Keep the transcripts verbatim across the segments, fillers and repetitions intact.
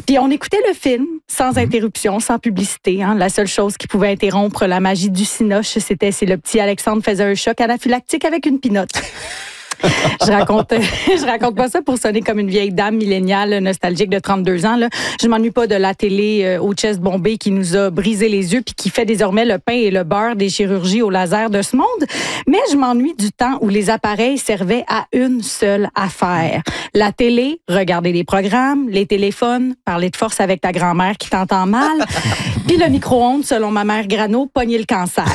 Puis on écoutait le film sans interruption, sans publicité. Hein. La seule chose qui pouvait interrompre la magie du cinoche, c'était si le petit Alexandre faisait un choc anaphylactique avec une pinotte. je raconte, je raconte pas ça pour sonner comme une vieille dame milléniale nostalgique de trente-deux ans. Là. Je m'ennuie pas de la télé euh, au chest bombé qui nous a brisé les yeux puis qui fait désormais le pain et le beurre des chirurgies au laser de ce monde. Mais je m'ennuie du temps où les appareils servaient à une seule affaire. La télé, regarder les programmes, les téléphones, parler de force avec ta grand-mère qui t'entend mal, puis le micro-ondes, selon ma mère Grano, pogner le cancer.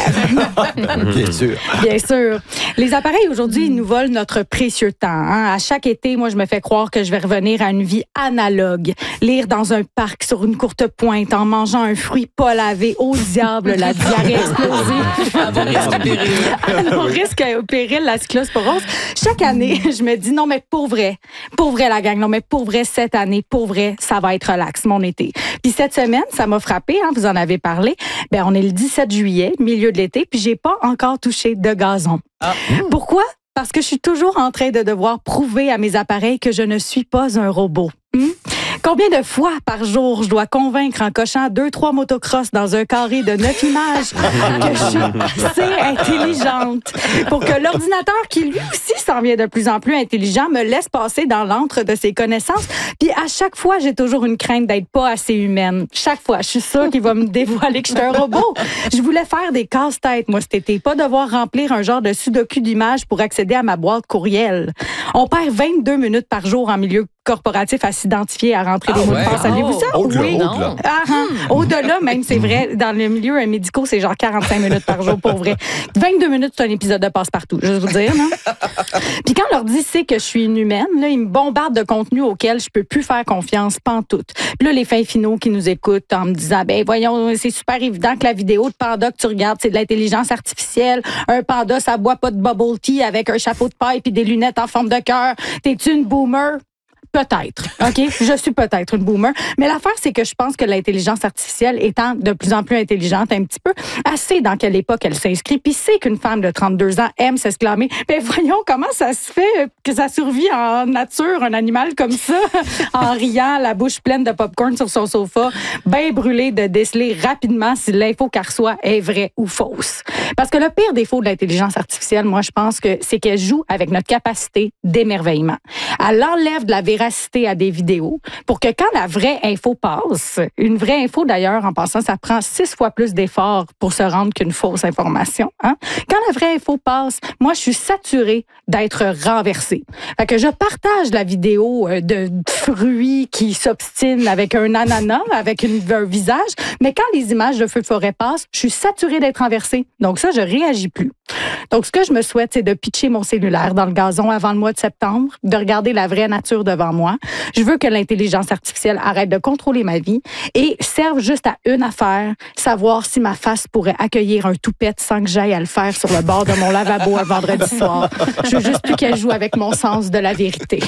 Bien sûr. Bien sûr. Les appareils aujourd'hui, ils nous volent notre précieux temps. Hein. À chaque été, moi, je me fais croire que je vais revenir à une vie analogue. Lire dans un parc sur une courte pointe en mangeant un fruit pas lavé. Au diable, la diarrhée explosive. À vos risques et périls. À nos risques et périls, la cyclosporose. Chaque année, je me dis, non, mais pour vrai, pour vrai, la gang, non, mais pour vrai, cette année, pour vrai, ça va être relax, mon été. Puis cette semaine, ça m'a frappé, hein, vous en avez parlé. Ben, on est le dix-sept juillet, milieu de l'été, puis j'ai pas encore touché de gazon. Ah. Pourquoi? Parce que je suis toujours en train de devoir prouver à mes appareils que je ne suis pas un robot. Hum? Combien de fois par jour je dois convaincre en cochant deux, trois motocross dans un carré de neuf images que je suis assez intelligente pour que l'ordinateur, qui lui aussi s'en vient de plus en plus intelligent, me laisse passer dans l'antre de ses connaissances. Puis à chaque fois, j'ai toujours une crainte d'être pas assez humaine. Chaque fois, je suis sûre qu'il va me dévoiler que je suis un robot. Je voulais faire des casse-têtes, moi, cet été. Pas devoir remplir un genre de sudoku d'images pour accéder à ma boîte courriel. On perd vingt-deux minutes par jour en milieu corporatif à s'identifier, à rentrer des ah mots ouais. de passe. Saviez-vous ça? Oh, au-delà, oui. au-delà. Ah, hmm. Au-delà, même, c'est vrai. Dans le milieu médical, c'est genre quarante-cinq minutes par jour, pour vrai. vingt-deux minutes, c'est un épisode de passe-partout, je vais vous dire, non? Puis quand l'ordi sait que je suis inhumaine, là, il me bombarde de contenu auquel je peux plus faire confiance, pantoute. Puis là, les fins finaux qui nous écoutent en me disant, ben voyons, c'est super évident que la vidéo de panda que tu regardes, c'est de l'intelligence artificielle. Un panda, ça boit pas de bubble tea avec un chapeau de paille puis des lunettes en forme de cœur. T'es-tu une boomer? Peut-être, OK? Je suis peut-être une boomer. Mais l'affaire, c'est que je pense que l'intelligence artificielle, étant de plus en plus intelligente un petit peu, assez dans quelle époque elle s'inscrit, puis c'est qu'une femme de trente-deux ans aime s'exclamer, mais voyons, comment ça se fait que ça survit en nature, un animal comme ça, en riant, la bouche pleine de popcorn sur son sofa, bien brûlé de déceler rapidement si l'info qu'elle reçoit est vraie ou fausse. Parce que le pire défaut de l'intelligence artificielle, moi, je pense que c'est qu'elle joue avec notre capacité d'émerveillement. Elle enlève de la véracité à des vidéos pour que quand la vraie info passe, une vraie info d'ailleurs, en passant, ça prend six fois plus d'efforts pour se rendre qu'une fausse information. Hein? Quand la vraie info passe, moi, je suis saturée d'être renversée. Fait que je partage la vidéo de fruits qui s'obstinent avec un ananas, avec une, un visage, mais quand les images de feu de forêt passent, je suis saturée d'être renversée. Donc ça, je réagis plus. Donc, ce que je me souhaite, c'est de pitcher mon cellulaire dans le gazon avant le mois de septembre, de regarder la vraie nature devant moi. Je veux que l'intelligence artificielle arrête de contrôler ma vie et serve juste à une affaire, savoir si ma face pourrait accueillir un toupette sans que j'aille à le faire sur le bord de mon lavabo un vendredi soir. Je veux juste plus qu'elle joue avec mon sens de la vérité.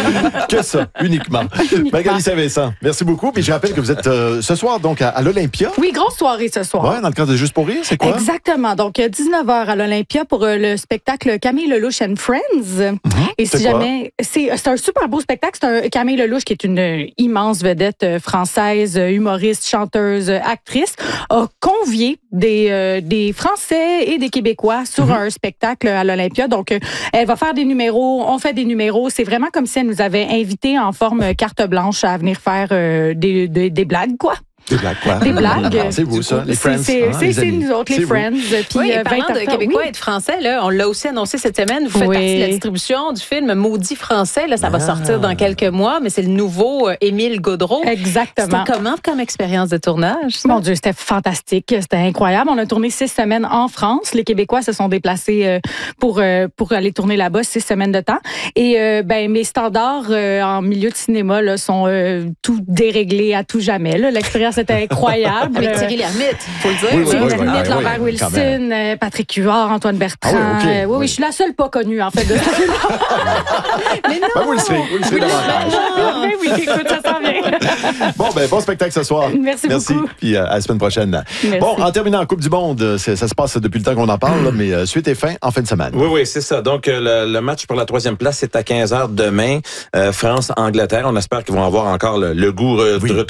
Que ça, uniquement. uniquement. Magali Saint-Vincent, merci beaucoup. Puis je rappelle que vous êtes euh, ce soir donc à, à l'Olympia. Oui, grosse soirée ce soir. Oui, dans le cadre de Juste pour rire, c'est quoi? Exactement. Donc, dix-neuf heures à l'Olympia pour euh, le spectacle Camille Lelouch and Friends. Mm-hmm. Et si c'est jamais... C'est, c'est un super beau spectacle. C'est un Camille Lelouch, qui est une euh, immense vedette euh, française, euh, humoriste, chanteuse, euh, actrice, a convié des, euh, des Français et des Québécois sur mm-hmm. un spectacle à l'Olympia. Donc, euh, elle va faire des numéros, on fait des numéros. C'est vraiment comme si elle nous avait invités en forme carte blanche à venir faire euh, des, des, des blagues, quoi. Des blagues, quoi? Des blagues. Ah, c'est vous, ça, les Friends. C'est, hein, c'est, les c'est amis. nous autres, les c'est Friends. Puis, oui, et parlant de Québécois oui. et de Français, là, on l'a aussi annoncé cette semaine. Vous faites oui. partie de la distribution du film Maudit Français. Là, ça ah. va sortir dans quelques mois, mais c'est le nouveau euh, Émile Gaudreau. Exactement. C'était comment comme expérience de tournage? Ça? Mon Dieu, c'était fantastique. C'était incroyable. On a tourné six semaines en France. Les Québécois se sont déplacés euh, pour, euh, pour aller tourner là-bas six semaines de temps. Et euh, ben, mes standards euh, en milieu de cinéma là, sont euh, tout déréglés à tout jamais. Là. L'expérience était incroyable. Avec Thierry Lhermitte, il faut le dire. Oui, oui, Thierry oui, Lhermitte, oui, Lambert oui, Wilson, euh, Patrick Huard, Antoine Bertrand. Ah oui, okay. euh, oui, oui, oui, je suis la seule pas connue, en fait, de ce film. Mais non! Ben, vous le serez, vous le serez davantage. Ben oui, écoute, ça s'en vient. Bon, ben, bon spectacle ce soir. Merci, Merci beaucoup. Puis euh, à la semaine prochaine. Merci. Bon, en terminant, Coupe du Monde, ça se passe depuis le temps qu'on en parle, là, mais euh, suite et fin en fin de semaine. Oui, oui, c'est ça. Donc, euh, le, le match pour la troisième place, c'est à quinze heures demain. Euh, France-Angleterre. On espère qu'ils vont avoir encore le, le goût euh, oui. de retour.